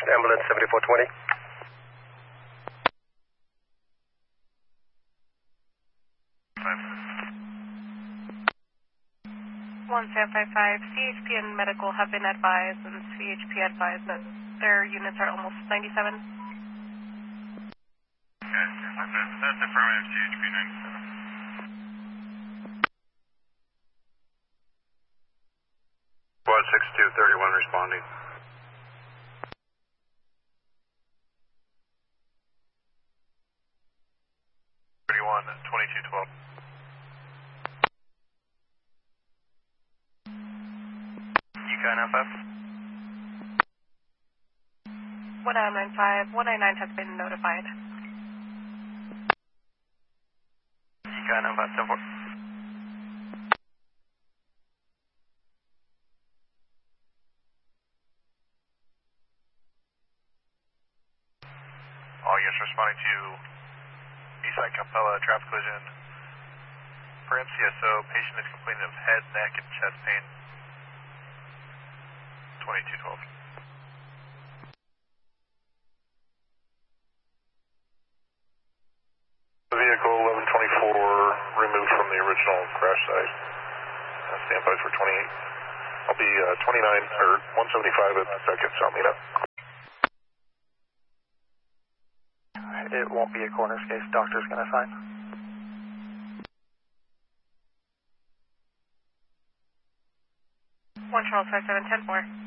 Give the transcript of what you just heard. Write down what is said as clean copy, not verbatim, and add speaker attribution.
Speaker 1: ambulance 7420.
Speaker 2: 1755, CHP and medical have been advised, and CHP advised that their units are almost 97.
Speaker 3: Okay, that's affirmative, CHP 97. Squad 6231 responding. Thirty-one 2212. UCAN-FF.
Speaker 2: 1995, 199 has been notified.
Speaker 3: UCAN-FF 10-4. All units responding to Eastside Capella traffic collision. For MCSO, patient is complaining of head, neck, and chest pain. 2212. Vehicle 1124 removed from the original crash site. Stand by for 28. I'll be 29 or 175 at the second, so I'll meet up.
Speaker 4: It won't be a coroner's case. Doctor's going to sign.
Speaker 2: 1 Charles 5710-4.